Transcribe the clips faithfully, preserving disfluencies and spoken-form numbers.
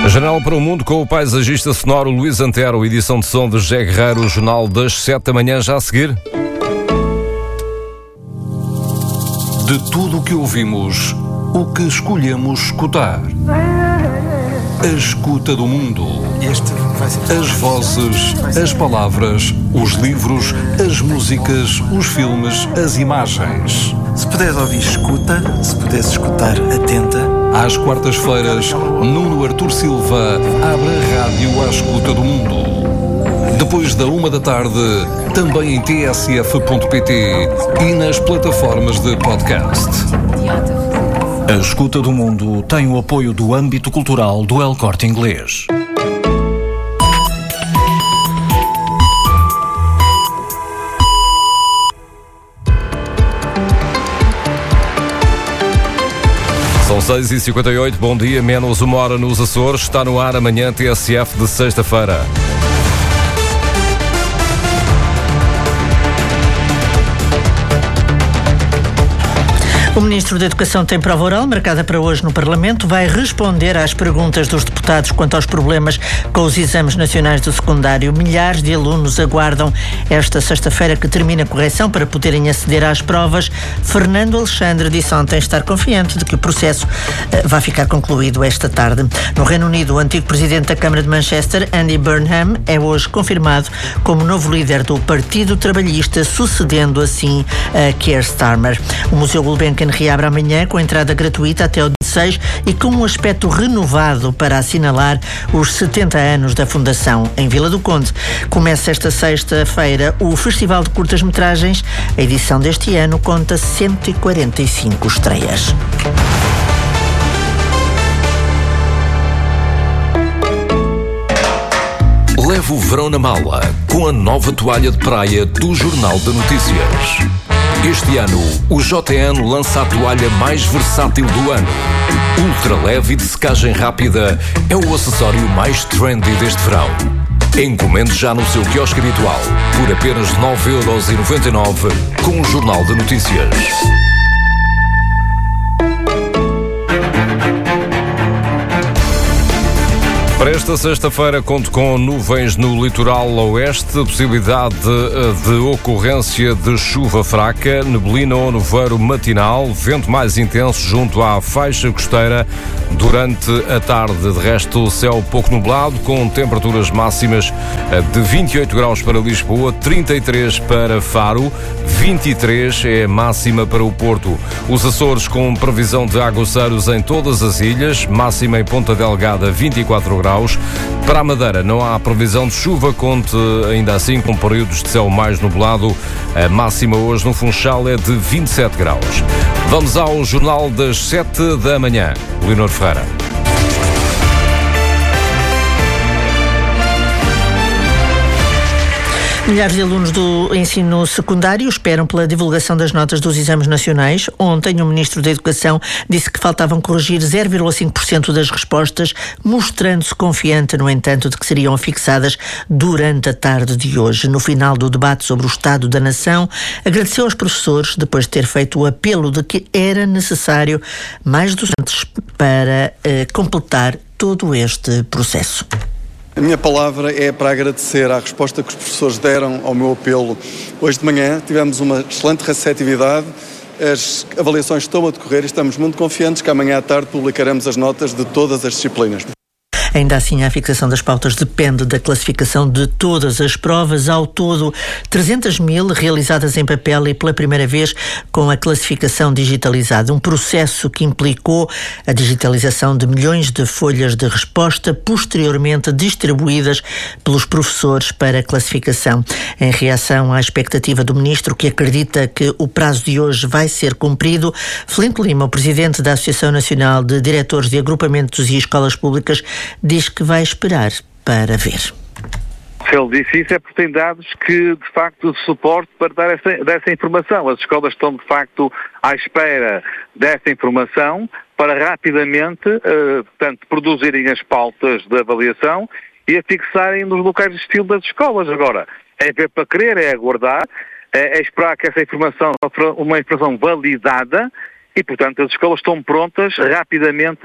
Janela para o Mundo com o paisagista sonoro Luís Antero, edição de som de José Guerreiro, o jornal das sete da manhã, já a seguir. De tudo o que ouvimos, o que escolhemos escutar. A escuta do mundo. Este vai ser... As vozes, as palavras, os livros, as músicas, os filmes, as imagens. Se puderes ouvir, escuta. Se puderes escutar, atenta. Às quartas-feiras, Nuno Artur Silva abre a rádio à escuta do mundo. Depois da uma da tarde, também em t s f ponto p t e nas plataformas de podcast. A escuta do mundo tem o apoio do âmbito cultural do El Corte Inglês. São seis e cinquenta e oito, bom dia, menos uma hora nos Açores. Está no ar amanhã T S F de sexta-feira. O Ministro da Educação tem prova oral marcada para hoje no Parlamento. Vai responder às perguntas dos deputados quanto aos problemas com os exames nacionais do secundário. Milhares de alunos aguardam esta sexta-feira que termina a correção para poderem aceder às provas. Fernando Alexandre disse ontem estar confiante de que o processo uh, vai ficar concluído esta tarde. No Reino Unido, o antigo presidente da Câmara de Manchester, Andy Burnham, é hoje confirmado como novo líder do Partido Trabalhista, sucedendo assim a Keir Starmer. O Museu Gulbenkian reabre amanhã com entrada gratuita até ao dia seis e com um aspecto renovado para assinalar os setenta anos da Fundação. Em Vila do Conde começa esta sexta-feira o Festival de Curtas-Metragens. A edição deste ano conta cento e quarenta e cinco estreias. Leve o verão na mala com a nova toalha de praia do Jornal de Notícias. Este ano, o J N lança a toalha mais versátil do ano. Ultra leve e de secagem rápida, é o acessório mais trendy deste verão. Encomende já no seu quiosque habitual, por apenas nove euros e noventa e nove, com o Jornal de Notícias. Para esta sexta-feira, conto com nuvens no litoral oeste, possibilidade de, de ocorrência de chuva fraca, neblina ou nevoeiro matinal, vento mais intenso junto à faixa costeira durante a tarde. De resto, céu pouco nublado, com temperaturas máximas de vinte e oito graus para Lisboa, trinta e três para Faro, vinte e três é a máxima para o Porto. Os Açores com previsão de aguaceiros em todas as ilhas, máxima em Ponta Delgada, vinte e quatro graus. Para a Madeira não há previsão de chuva, conte ainda assim com períodos de céu mais nublado. A máxima hoje no Funchal é de vinte e sete graus. Vamos ao Jornal das sete da manhã. Leonor Ferreira. Milhares de alunos do ensino secundário esperam pela divulgação das notas dos exames nacionais. Ontem, o Ministro da Educação disse que faltavam corrigir zero vírgula cinco por cento das respostas, mostrando-se confiante, no entanto, de que seriam fixadas durante a tarde de hoje. No final do debate sobre o Estado da Nação, agradeceu aos professores, depois de ter feito o apelo de que era necessário mais docentes para eh, completar todo este processo. A minha palavra é para agradecer à resposta que os professores deram ao meu apelo. Hoje de manhã tivemos uma excelente receptividade, as avaliações estão a decorrer e estamos muito confiantes que amanhã à tarde publicaremos as notas de todas as disciplinas. Ainda assim, a fixação das pautas depende da classificação de todas as provas. Ao todo, trezentas mil realizadas em papel e pela primeira vez com a classificação digitalizada. Um processo que implicou a digitalização de milhões de folhas de resposta, posteriormente distribuídas pelos professores para a classificação. Em reação à expectativa do Ministro, que acredita que o prazo de hoje vai ser cumprido, Filipe Lima, o Presidente da Associação Nacional de Diretores de Agrupamentos e Escolas Públicas, diz que vai esperar para ver. Se ele disse isso é porque tem dados que, de facto, suporte para dar essa, dessa informação. As escolas estão, de facto, à espera dessa informação para rapidamente, uh, portanto, produzirem as pautas de avaliação e a fixarem nos locais de estilo das escolas. Agora, é ver para querer, é aguardar, é, é esperar que essa informação, uma informação validada e, portanto, as escolas estão prontas rapidamente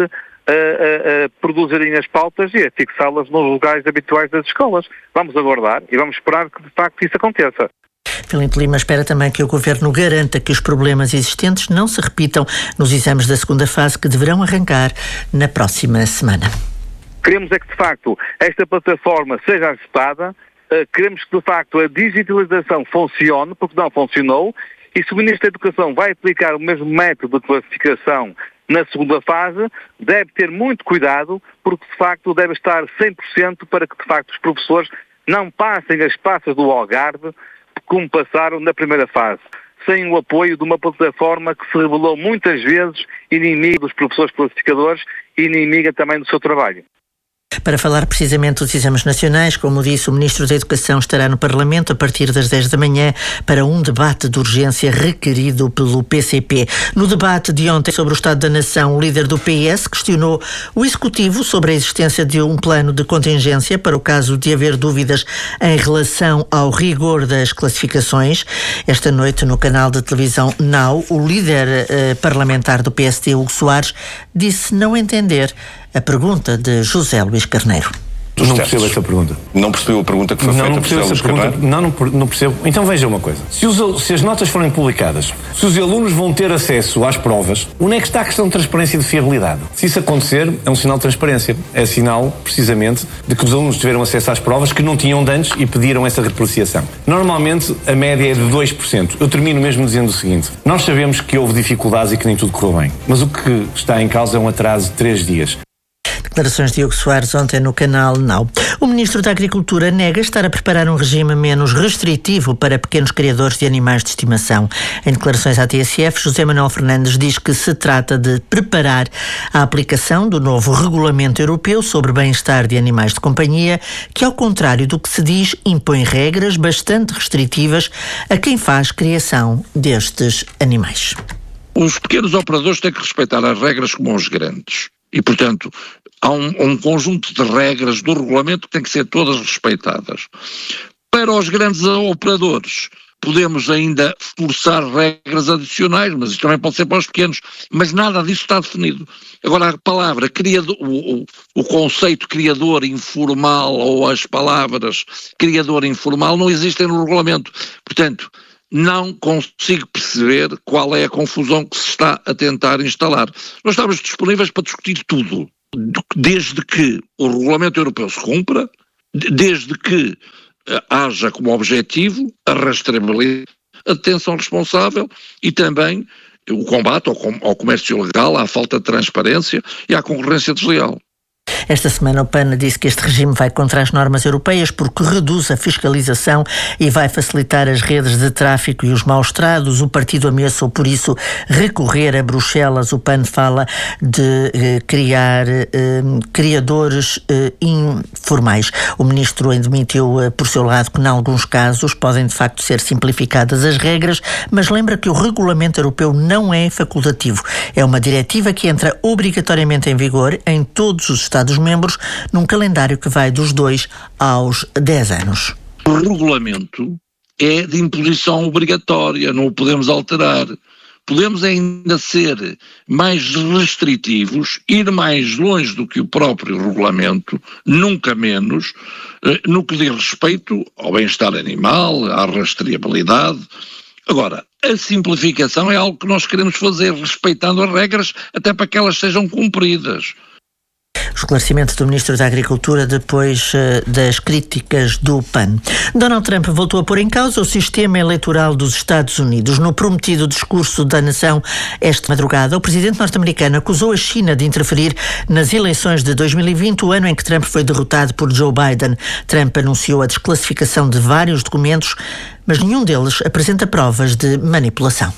a, a, a produzirem as pautas e a fixá-las nos lugares habituais das escolas. Vamos aguardar e vamos esperar que de facto isso aconteça. Filipe Lima espera também que o Governo garanta que os problemas existentes não se repitam nos exames da segunda fase que deverão arrancar na próxima semana. Queremos é que, de facto, esta plataforma seja ajustada, uh, queremos que, de facto, a digitalização funcione, porque não funcionou, e se o Ministro da Educação vai aplicar o mesmo método de classificação na segunda fase, deve ter muito cuidado, porque, de facto, deve estar cem por cento para que, de facto, os professores não passem as passas do Algarve como passaram na primeira fase, sem o apoio de uma plataforma que se revelou muitas vezes inimiga dos professores classificadores e inimiga também do seu trabalho. Para falar precisamente dos exames nacionais, como disse, o Ministro da Educação estará no Parlamento a partir das dez da manhã para um debate de urgência requerido pelo P C P. No debate de ontem sobre o Estado da Nação, o líder do P S questionou o Executivo sobre a existência de um plano de contingência para o caso de haver dúvidas em relação ao rigor das classificações. Esta noite, no canal de televisão Now, o líder eh, parlamentar do P S D, Hugo Soares, disse não entender a pergunta de José Luís Carneiro. Não percebo essa pergunta. Não percebeu a pergunta que foi não, feita não percebo por essa pergunta. Não, não, não percebo. Então veja uma coisa. Se, os, se as notas forem publicadas, se os alunos vão ter acesso às provas, onde é que está a questão de transparência e de fiabilidade? Se isso acontecer, é um sinal de transparência. É sinal, precisamente, de que os alunos tiveram acesso às provas que não tinham de antes e pediram essa reprociação. Normalmente, a média é de dois por cento. Eu termino mesmo dizendo o seguinte. Nós sabemos que houve dificuldades e que nem tudo correu bem. Mas o que está em causa é um atraso de três dias. Declarações de Hugo Soares ontem no canal Now. O Ministro da Agricultura nega estar a preparar um regime menos restritivo para pequenos criadores de animais de estimação. Em declarações à T S F, José Manuel Fernandes diz que se trata de preparar a aplicação do novo Regulamento Europeu sobre Bem-Estar de Animais de Companhia, que, ao contrário do que se diz, impõe regras bastante restritivas a quem faz criação destes animais. Os pequenos operadores têm que respeitar as regras como os grandes. E, portanto, há um, um conjunto de regras do regulamento que têm que ser todas respeitadas. Para os grandes operadores, podemos ainda forçar regras adicionais, mas isto também pode ser para os pequenos, mas nada disso está definido. Agora, a palavra criador, o, o, o conceito criador informal ou as palavras criador informal não existem no regulamento. Portanto, não consigo perceber qual é a confusão que se está a tentar instalar. Nós estamos disponíveis para discutir tudo, desde que o Regulamento Europeu se cumpra, desde que haja como objetivo a rastreabilidade, a detenção responsável e também o combate ao comércio ilegal, à falta de transparência e à concorrência desleal. Esta semana o P A N disse que este regime vai contra as normas europeias porque reduz a fiscalização e vai facilitar as redes de tráfico e os maus-tratos. O partido ameaçou, por isso, recorrer a Bruxelas. O P A N fala de eh, criar eh, criadores eh, informais. O ministro admitiu, eh, por seu lado, que, em alguns casos, podem de facto ser simplificadas as regras, mas lembra que o regulamento europeu não é facultativo. É uma diretiva que entra obrigatoriamente em vigor em todos os Estados-membros, num calendário que vai dos dois aos dez anos. O regulamento é de imposição obrigatória, não o podemos alterar. Podemos ainda ser mais restritivos, ir mais longe do que o próprio regulamento, nunca menos, no que diz respeito ao bem-estar animal, à rastreabilidade. Agora, a simplificação é algo que nós queremos fazer, respeitando as regras, até para que elas sejam cumpridas. O esclarecimento do Ministro da Agricultura depois uh, das críticas do P A N. Donald Trump voltou a pôr em causa o sistema eleitoral dos Estados Unidos. No prometido discurso da nação esta madrugada, o presidente norte-americano acusou a China de interferir nas eleições de dois mil e vinte, o ano em que Trump foi derrotado por Joe Biden. Trump anunciou a desclassificação de vários documentos, mas nenhum deles apresenta provas de manipulação.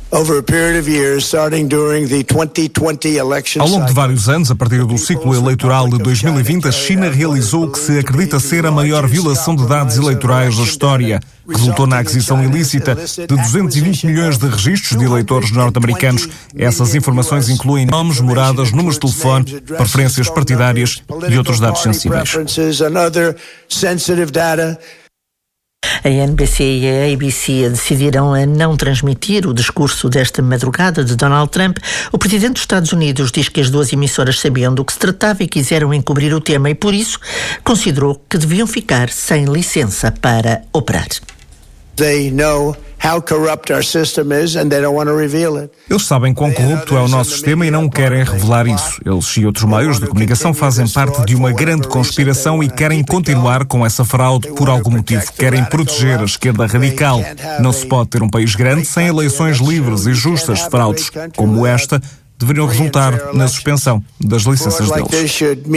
Ao longo de vários anos, a partir do ciclo eleitoral de dois mil e vinte, a China realizou o que se acredita ser a maior violação de dados eleitorais da história. Resultou na aquisição ilícita de duzentos e vinte milhões de registros de eleitores norte-americanos. Essas informações incluem nomes, moradas, números de telefone, preferências partidárias e outros dados sensíveis. A N B C e a A B C decidiram a não transmitir o discurso desta madrugada de Donald Trump. O presidente dos Estados Unidos diz que as duas emissoras sabiam do que se tratava e quiseram encobrir o tema e, por isso, considerou que deviam ficar sem licença para operar. They know how corrupt our system is and they don't want to reveal it. Eles sabem quão corrupto é o nosso sistema e não querem revelar isso. Eles e outros meios de comunicação fazem parte de uma grande conspiração e querem continuar com essa fraude por algum motivo. Querem proteger a esquerda radical. Não se pode ter um país grande sem eleições livres e justas. Fraudes como esta deveriam resultar na suspensão das licenças deles.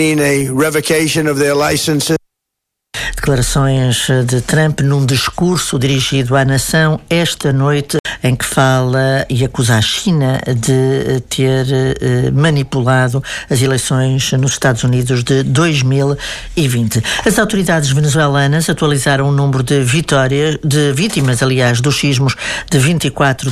Declarações de Trump num discurso dirigido à nação esta noite, em que fala e acusa a China de ter eh, manipulado as eleições nos Estados Unidos de dois mil e vinte. As autoridades venezuelanas atualizaram o número de vitórias, de vítimas, aliás, dos sismos de vinte e quatro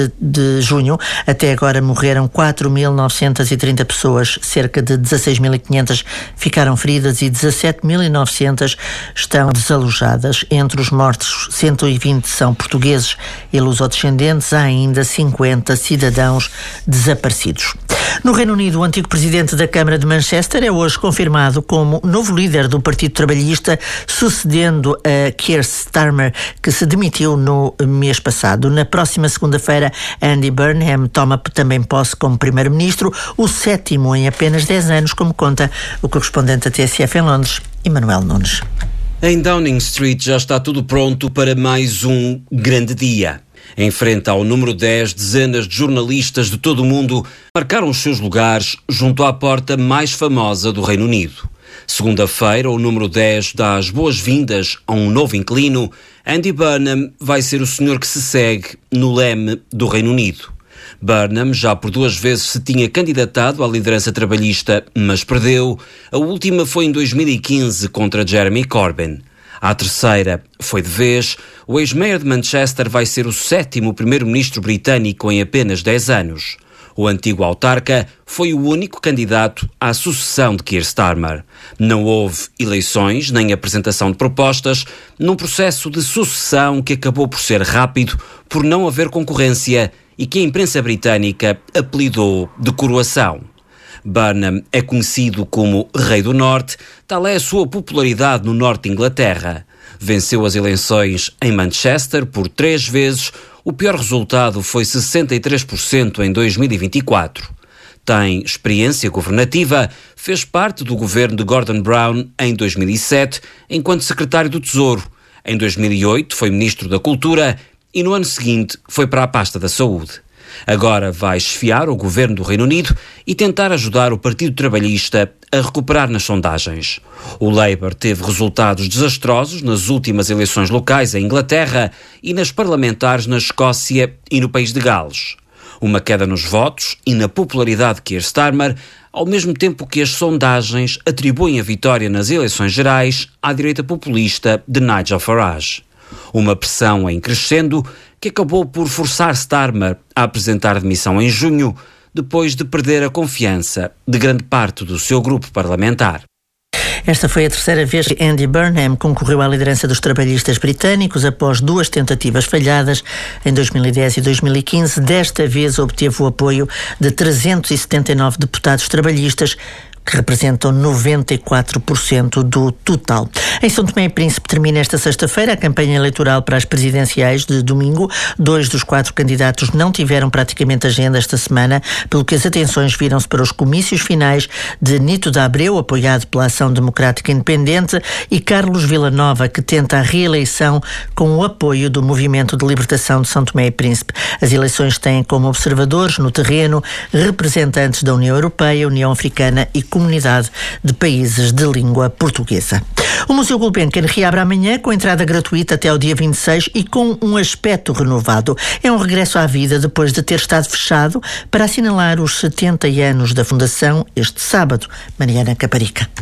de junho. Até agora morreram quatro mil novecentas e trinta pessoas, cerca de dezasseis mil e quinhentas ficaram feridas e dezassete mil e novecentas estão desalojadas. Entre os mortos, cento e vinte são portugueses e lusodescendentes. Há ainda cinquenta cidadãos desaparecidos. No Reino Unido, o antigo presidente da Câmara de Manchester é hoje confirmado como novo líder do Partido Trabalhista, sucedendo a Keir Starmer, que se demitiu no mês passado. Na próxima segunda-feira, Andy Burnham toma também posse como primeiro-ministro, o sétimo em apenas dez anos, como conta o correspondente da T S F em Londres, Emanuel Nunes. Em Downing Street já está tudo pronto para mais um grande dia. Em frente ao número dez, dezenas de jornalistas de todo o mundo marcaram os seus lugares junto à porta mais famosa do Reino Unido. Segunda-feira, o número dez dá as boas-vindas a um novo inquilino. Andy Burnham vai ser o senhor que se segue no leme do Reino Unido. Burnham já por duas vezes se tinha candidatado à liderança trabalhista, mas perdeu. A última foi em dois mil e quinze contra Jeremy Corbyn. À terceira foi de vez. O ex-mayor de Manchester vai ser o sétimo primeiro-ministro britânico em apenas dez anos. O antigo autarca foi o único candidato à sucessão de Keir Starmer. Não houve eleições nem apresentação de propostas, num processo de sucessão que acabou por ser rápido por não haver concorrência e que a imprensa britânica apelidou de coroação. Burnham é conhecido como Rei do Norte, tal é a sua popularidade no norte de Inglaterra. Venceu as eleições em Manchester por três vezes, o pior resultado foi sessenta e três por cento em dois mil e vinte e quatro. Tem experiência governativa, fez parte do governo de Gordon Brown em dois mil e sete, enquanto secretário do Tesouro. Em dois mil e oito foi ministro da Cultura e no ano seguinte foi para a pasta da Saúde. Agora vai esfiar o governo do Reino Unido e tentar ajudar o Partido Trabalhista a recuperar nas sondagens. O Labour teve resultados desastrosos nas últimas eleições locais em Inglaterra e nas parlamentares na Escócia e no país de Gales. Uma queda nos votos e na popularidade de Keir Starmer, ao mesmo tempo que as sondagens atribuem a vitória nas eleições gerais à direita populista de Nigel Farage. Uma pressão em crescendo que acabou por forçar Starmer a apresentar demissão em junho, depois de perder a confiança de grande parte do seu grupo parlamentar. Esta foi a terceira vez que Andy Burnham concorreu à liderança dos trabalhistas britânicos após duas tentativas falhadas em dois mil e dez e dois mil e quinze. Desta vez obteve o apoio de trezentos e setenta e nove deputados trabalhistas, que representam noventa e quatro por cento do total. Em São Tomé e Príncipe termina esta sexta-feira a campanha eleitoral para as presidenciais de domingo. Dois dos quatro candidatos não tiveram praticamente agenda esta semana, pelo que as atenções viram-se para os comícios finais de Nito da Abreu, apoiado pela Ação Democrática Independente, e Carlos Villanova, que tenta a reeleição com o apoio do Movimento de Libertação de São Tomé e Príncipe. As eleições têm como observadores no terreno representantes da União Europeia, União Africana e Comunidade de Países de Língua Portuguesa. O Museu Gulbenkian reabre amanhã com entrada gratuita até ao dia vinte e seis e com um aspecto renovado. É um regresso à vida depois de ter estado fechado para assinalar os setenta anos da fundação este sábado. Mariana Caparica.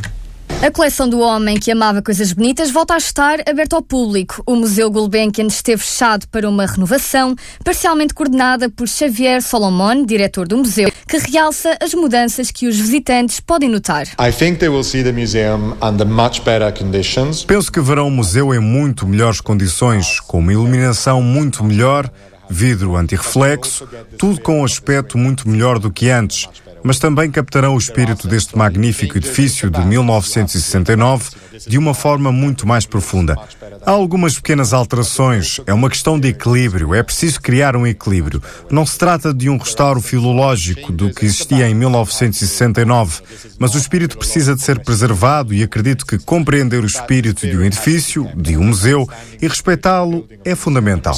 A coleção do homem que amava coisas bonitas volta a estar aberta ao público. O Museu Gulbenkian esteve fechado para uma renovação, parcialmente coordenada por Xavier Solomon, diretor do museu, que realça as mudanças que os visitantes podem notar. I think they will see the museum under much better conditions. Penso que verão o museu em muito melhores condições, com uma iluminação muito melhor, vidro antirreflexo, tudo com um aspecto muito melhor do que antes. Mas também captarão o espírito deste magnífico edifício de mil novecentos e sessenta e nove de uma forma muito mais profunda. Há algumas pequenas alterações, é uma questão de equilíbrio, é preciso criar um equilíbrio. Não se trata de um restauro filológico do que existia em mil novecentos e sessenta e nove, mas o espírito precisa de ser preservado e acredito que compreender o espírito de um edifício, de um museu e respeitá-lo é fundamental.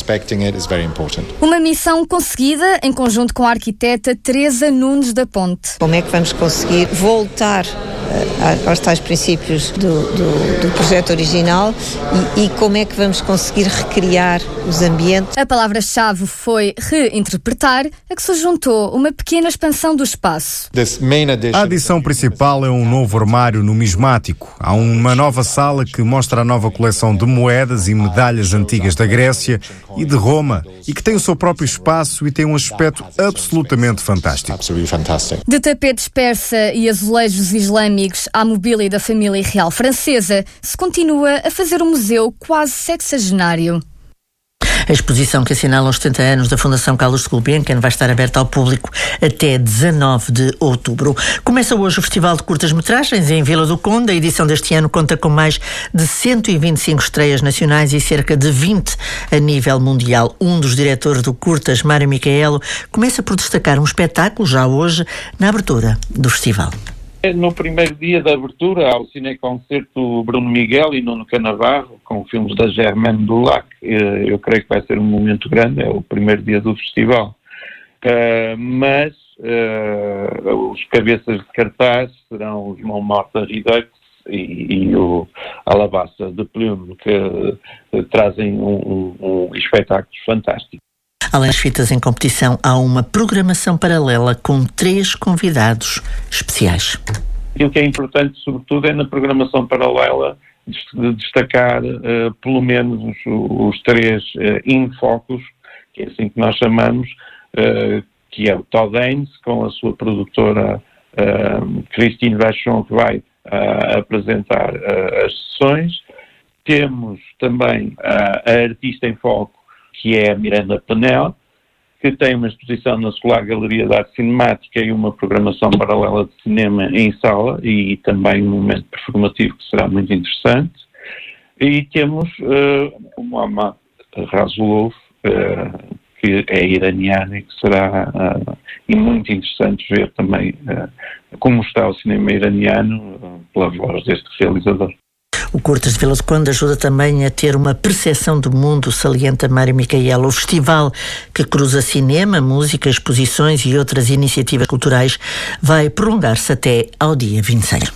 Uma missão conseguida em conjunto com a arquiteta Teresa Nunes da Ponte. Como é que vamos conseguir voltar uh, aos tais princípios do, do, do projeto original e, e como é que vamos conseguir recriar os ambientes? A palavra-chave foi reinterpretar, a que se juntou uma pequena expansão do espaço. A adição principal é um novo armário numismático. Há uma nova sala que mostra a nova coleção de moedas e medalhas antigas da Grécia e de Roma e que tem o seu próprio espaço e tem um aspecto absolutamente fantástico. De tapetes persa e azulejos islâmicos à mobília da família real francesa, se continua a fazer um museu quase sexagenário. A exposição que assinala os setenta anos da Fundação Carlos Gulbenkian vai estar aberta ao público até dezanove de outubro. Começa hoje o Festival de Curtas-Metragens em Vila do Conde. A edição deste ano conta com mais de cento e vinte e cinco estreias nacionais e cerca de vinte a nível mundial. Um dos diretores do Curtas, Mário Micaelo, começa por destacar um espetáculo já hoje na abertura do festival. No primeiro dia da abertura, ao cineconcerto Bruno Miguel e Nuno Canavarro, com filmes da Germaine Dulac. Eu creio que vai ser um momento grande, é o primeiro dia do festival. Uh, mas uh, os cabeças de cartaz serão o João Morta Redux e, e o Alabasta de Plume, que uh, trazem um, um, um espetáculo fantástico. Além das fitas em competição, há uma programação paralela com três convidados especiais. E o que é importante, sobretudo, é na programação paralela destacar uh, pelo menos os, os três uh, infocos, que é assim que nós chamamos, uh, que é o Todd Haynes, com a sua produtora uh, Christine Vachon, que vai uh, apresentar uh, as sessões. Temos também uh, a artista em foco, que é a Miranda Penel, que tem uma exposição na Escolar Galeria de Arte Cinemática e uma programação paralela de cinema em sala e também um momento performativo que será muito interessante. E temos uh, o Mohammad Rasulov, uh, que é iraniano e que será uh, e muito interessante ver também uh, como está o cinema iraniano uh, pela voz deste realizador. O Curtas de Vila do Conde ajuda também a ter uma percepção do mundo, salienta Mário Micaelo. O festival, que cruza cinema, música, exposições e outras iniciativas culturais, vai prolongar-se até ao dia vinte e seis.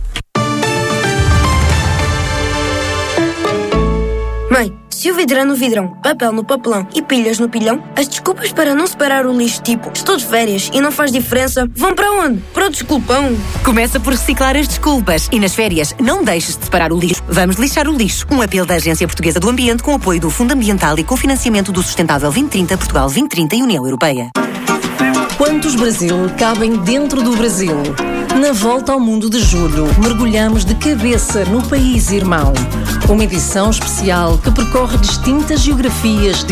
Mãe, se o vidro é no vidrão, papel no papelão e pilhas no pilhão, as desculpas para não separar o lixo, tipo estou de férias e não faz diferença, vão para onde? Para o desculpão. Começa por reciclar as desculpas e nas férias não deixes de separar o lixo. Vamos lixar o lixo. Um apelo da Agência Portuguesa do Ambiente com apoio do Fundo Ambiental e cofinanciamento do Sustentável vinte trinta, Portugal vinte trinta e União Europeia. Quantos Brasil cabem dentro do Brasil? Na volta ao mundo de julho, mergulhamos de cabeça no país irmão. Uma edição especial que percorre distintas geografias